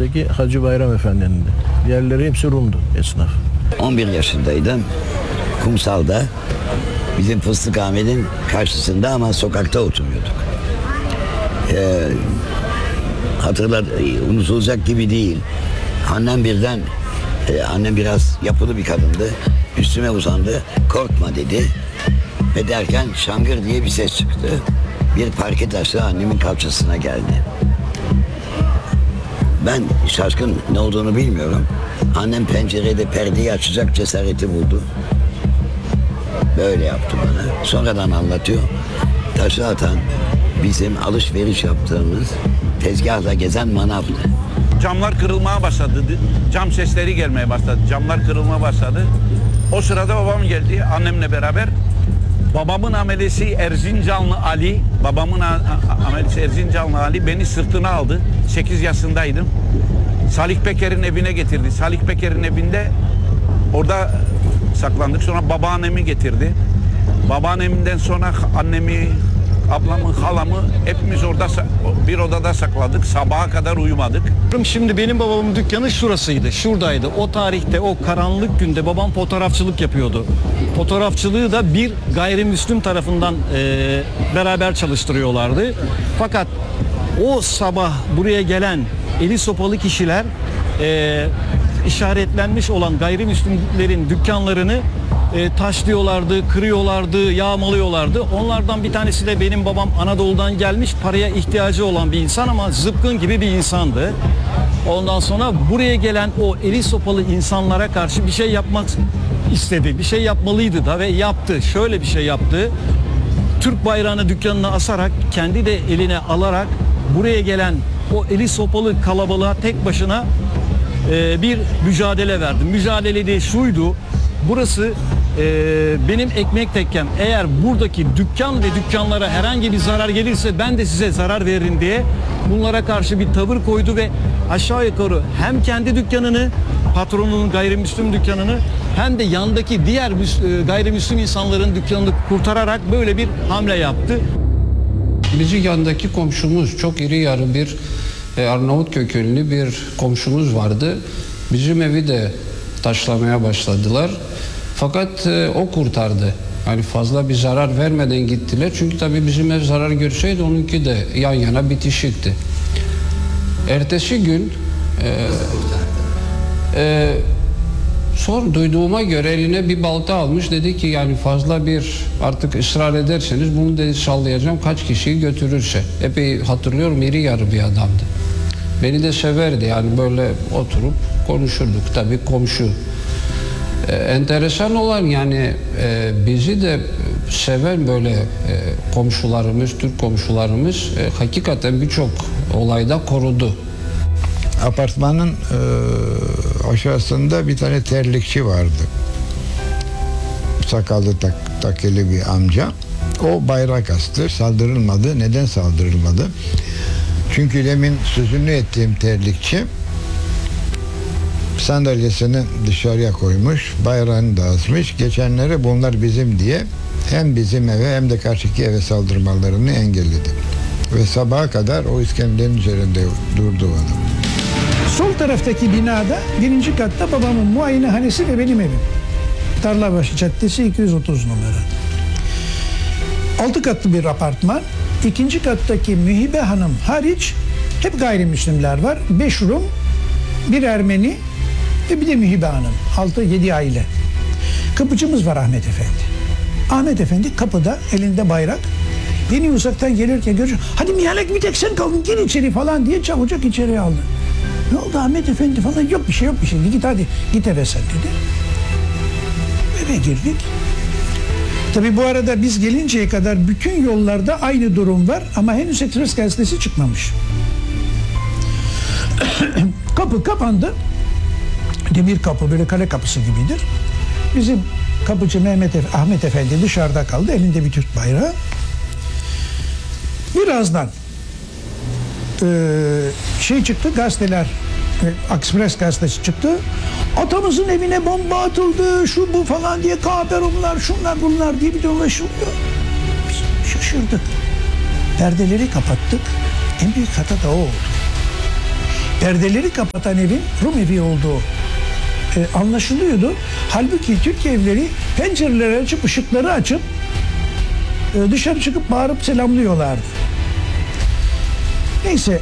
Zeki Hacı Bayram Efendi'nin. Diğerleri hepsi Rum'du, esnaf. 11 yaşındaydım. Kumsal'da bizim Fıstık Ahmet'in karşısında ama sokakta oturuyorduk. Unutulacak gibi değil. Annem birden, annem biraz yapılı bir kadındı. Üstüme uzandı. Korkma dedi. Ve derken şangır diye bir ses çıktı. Bir parke taşı annemin kalçasına geldi. Ben şaşkın ne olduğunu bilmiyorum. Annem pencerede perdeyi açacak cesareti buldu. Böyle yaptı bana. Sonradan anlatıyor. Taşı atan bizim alışveriş yaptığımız tezgahla gezen manavdı. Camlar kırılmaya başladı. Cam sesleri gelmeye başladı. Camlar kırılmaya başladı. O sırada babam geldi annemle beraber. Babamın amelesi Erzincanlı Ali, beni sırtına aldı. 8 yaşındaydım. Salih Peker'in evine getirdi. Salih Peker'in evinde orada saklandık. Sonra babaannemi getirdi. Babaannemden sonra annemi, ablamı, halamı hepimiz orada bir odada sakladık. Sabaha kadar uyumadık. Şimdi benim babamın dükkanı şurasıydı, şuradaydı. O tarihte, o karanlık günde babam fotoğrafçılık yapıyordu. Fotoğrafçılığı da bir gayrimüslim tarafından beraber çalıştırıyorlardı. Fakat o sabah buraya gelen eli sopalı kişiler işaretlenmiş olan gayrimüslimlerin dükkanlarını taşlıyorlardı, kırıyorlardı, yağmalıyorlardı. Onlardan bir tanesi de benim babam Anadolu'dan gelmiş, paraya ihtiyacı olan bir insan ama zıpkın gibi bir insandı. Ondan sonra buraya gelen o eli sopalı insanlara karşı bir şey yapmak istedi. Bir şey yapmalıydı da ve yaptı. Şöyle bir şey yaptı. Türk bayrağını dükkanına asarak, kendi de eline alarak buraya gelen o eli sopalı kalabalığa tek başına bir mücadele verdi. Mücadele de şuydu. Burası benim ekmek tekkem. Eğer buradaki dükkan ve dükkanlara herhangi bir zarar gelirse ben de size zarar veririm diye bunlara karşı bir tavır koydu ve aşağı yukarı hem kendi dükkanını, patronunun gayrimüslim dükkanını hem de yandaki diğer gayrimüslim insanların dükkanını kurtararak böyle bir hamle yaptı. Bizim yandaki komşumuz çok iri yarı bir Arnavut kökenli bir komşumuz vardı. Bizim evi de taşlamaya başladılar. Fakat o kurtardı. Yani fazla bir zarar vermeden gittiler. Çünkü tabii bizim ev zarar görseydi onunki de yan yana bitişikti. Ertesi gün son duyduğuma göre eline bir balta almış. Dedi ki yani fazla bir artık ısrar ederseniz bunu dedi sallayacağım kaç kişiyi götürürse. Epey hatırlıyorum iri yarı bir adamdı. Beni de severdi yani böyle oturup konuşurduk tabii komşu. Enteresan olan yani bizi de seven böyle komşularımız, Türk komşularımız hakikaten birçok olayda korudu. Apartmanın aşağısında bir tane terlikçi vardı. Sakallı takeli bir amca. O bayrak astı. Saldırılmadı. Neden saldırılmadı? Çünkü demin sözünü ettiğim terlikçi sandalyesini dışarıya koymuş, bayrağını dağıtmış. Geçenlere bunlar bizim diye hem bizim eve hem de karşıki eve saldırmalarını engelledi. Ve sabaha kadar o iskemlenin üzerinde durdu o adam. Sol taraftaki binada birinci katta babamın muayenehanesi ve benim evim. Tarlabaşı Caddesi 230 numara. 6 katlı bir apartman. İkinci kattaki Mühibe Hanım hariç hep gayrimüslimler var. 5 Rum, bir Ermeni ve bir de Mühibe Hanım. 6-7 aile. Kapıcımız var Ahmet Efendi. Ahmet Efendi kapıda elinde bayrak. Beni uzaktan gelirken görünce hadi Mihalek bir tek sen kaldın gir içeri falan diye çabucak içeriye aldı. Ne oldu Ahmet Efendi falan yok bir şey git hadi git eve sen dedi. Eve girdik. Tabii bu arada biz gelinceye kadar bütün yollarda aynı durum var ama henüz Ekspres gazetesi çıkmamış. Kapı kapandı. Demir kapı böyle kale kapısı gibidir. Bizim kapıcı Ahmet Efendi dışarıda kaldı elinde bir Türk bayrağı. Birazdan çıktı gazeteler Ekspres gazetesi çıktı. Atamızın evine bomba atıldı, şu bu falan diye kaperumlar, şunlar bunlar diye bir dolaşılıyor. Biz şaşırdık. Perdeleri kapattık. En büyük hata da o oldu. perdeleri kapatan evin Rum evi olduğu anlaşılıyordu. Halbuki Türk evleri pencereleri açıp ışıkları açıp dışarı çıkıp bağırıp selamlıyorlardı. Neyse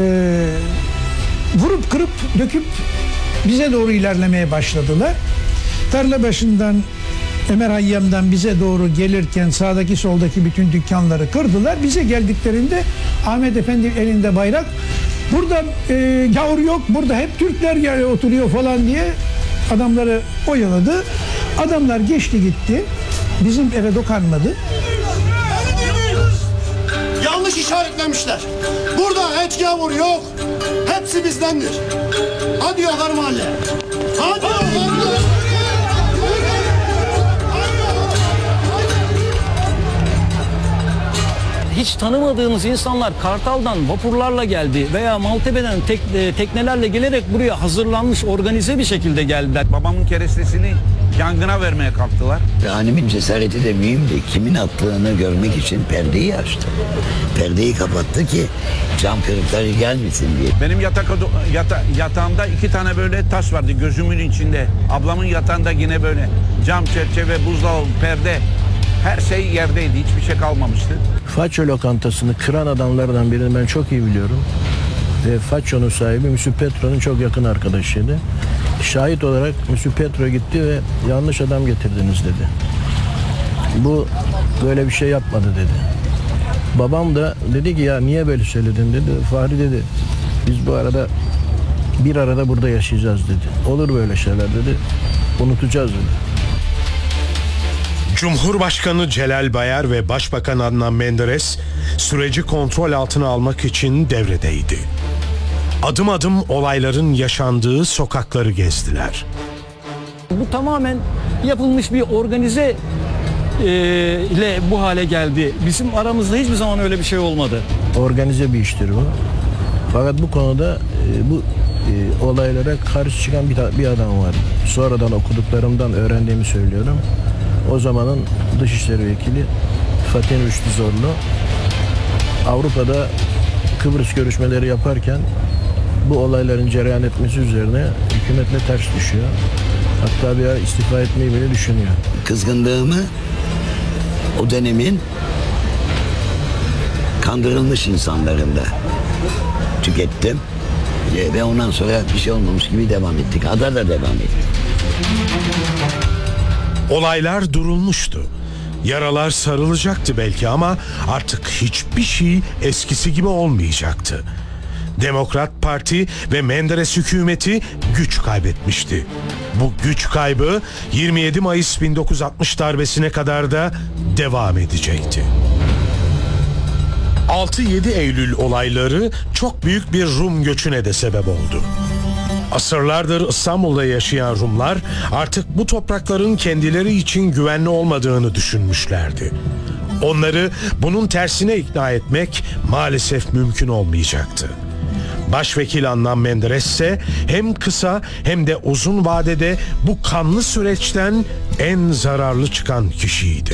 vurup kırıp döküp bize doğru ilerlemeye başladılar. Tarla başından Ömer Hayyam'dan bize doğru gelirken sağdaki soldaki bütün dükkanları kırdılar. Bize geldiklerinde Ahmet Efendi elinde bayrak, burada gavur yok, burada hep Türkler oturuyor falan diye adamları oyaladı. Adamlar geçti gitti. Bizim eve dokanmadı. Yanlış işaretlemişler. Burada hiç gavur yok. Hepsi bizdendir. Hadi yukarı mahalle. Hadi yukarı. Hiç tanımadığımız insanlar Kartal'dan vapurlarla geldi veya Maltepe'den teknelerle gelerek buraya hazırlanmış, organize bir şekilde geldiler. Babamın kerestesini yangına vermeye kalktılar. Ve annemin cesareti de mühimdi. Kimin attığını görmek için perdeyi açtı. Perdeyi kapattı ki cam kırıkları gelmesin diye. Benim yatağımda 2 tane böyle taş vardı gözümün içinde. Ablamın yatağında yine böyle cam çerçeve, buzdolabı, perde, her şey yerdeydi. Hiçbir şey kalmamıştı. Faccio lokantasını kıran adamlardan birini ben çok iyi biliyorum. Ve Faccio'nun sahibi Müslü Petro'nun çok yakın arkadaşıydı. Şahit olarak Müslü Petro gitti ve yanlış adam getirdiniz dedi. Bu böyle bir şey yapmadı dedi. Babam da dedi ki ya niye böyle söyledin dedi. Fahri dedi biz bu arada bir arada burada yaşayacağız dedi. Olur böyle şeyler dedi. Unutacağız dedi. Cumhurbaşkanı Celal Bayar ve Başbakan Adnan Menderes süreci kontrol altına almak için devredeydi. Adım adım olayların yaşandığı sokakları gezdiler. Bu tamamen yapılmış bir organize ile bu hale geldi. Bizim aramızda hiçbir zaman öyle bir şey olmadı. Organize bir iştir bu. Fakat bu konuda bu olaylara karşı çıkan bir adam var. Sonradan okuduklarımdan öğrendiğimi söylüyorum. O zamanın Dışişleri Vekili Fatih Rüştü Zorlu Avrupa'da Kıbrıs görüşmeleri yaparken bu olayların cereyan etmesi üzerine hükümetle ters düşüyor. Hatta bir ara istifa etmeyi bile düşünüyor. Kızgınlığımı o dönemin kandırılmış insanlarında tükettim. Ve ondan sonra bir şey olmamış gibi devam ettik. Ada da devam ettik. Olaylar durulmuştu. Yaralar sarılacaktı belki ama artık hiçbir şey eskisi gibi olmayacaktı. Demokrat Parti ve Menderes hükümeti güç kaybetmişti. Bu güç kaybı 27 Mayıs 1960 darbesine kadar da devam edecekti. 6-7 Eylül olayları çok büyük bir Rum göçüne de sebep oldu. Asırlardır İstanbul'da yaşayan Rumlar artık bu toprakların kendileri için güvenli olmadığını düşünmüşlerdi. Onları bunun tersine ikna etmek maalesef mümkün olmayacaktı. Başvekil Adnan Menderes ise hem kısa hem de uzun vadede bu kanlı süreçten en zararlı çıkan kişiydi.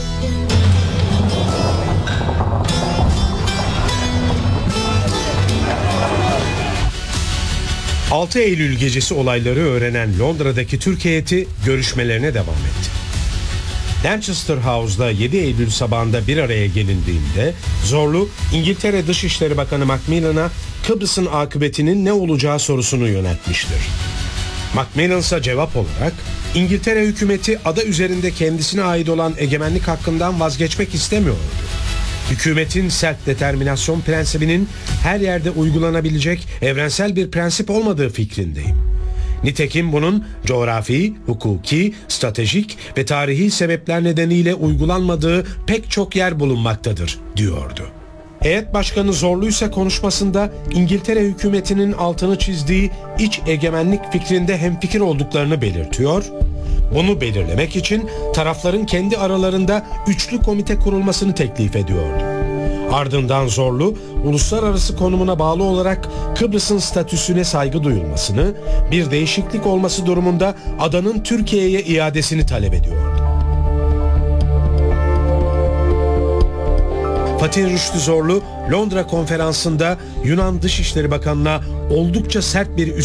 6 Eylül gecesi olayları öğrenen Londra'daki Türk heyeti görüşmelerine devam etti. Manchester House'da 7 Eylül sabahında bir araya gelindiğinde Zorlu, İngiltere Dışişleri Bakanı Macmillan'a Kıbrıs'ın akıbetinin ne olacağı sorusunu yöneltmiştir. Macmillan ise cevap olarak İngiltere hükümeti ada üzerinde kendisine ait olan egemenlik hakkından vazgeçmek istemiyordu. Hükümetin self determinasyon prensibinin her yerde uygulanabilecek evrensel bir prensip olmadığı fikrindeyim. Nitekim bunun coğrafi, hukuki, stratejik ve tarihi sebepler nedeniyle uygulanmadığı pek çok yer bulunmaktadır, diyordu. Heyet Başkanı Zorlu ise konuşmasında İngiltere hükümetinin altını çizdiği iç egemenlik fikrinde hemfikir olduklarını belirtiyor. Bunu belirlemek için tarafların kendi aralarında üçlü komite kurulmasını teklif ediyordu. Ardından Zorlu, uluslararası konumuna bağlı olarak Kıbrıs'ın statüsüne saygı duyulmasını, bir değişiklik olması durumunda adanın Türkiye'ye iadesini talep ediyordu. Fatih Rüştü Zorlu Londra konferansında Yunan Dışişleri Bakanı'na oldukça sert bir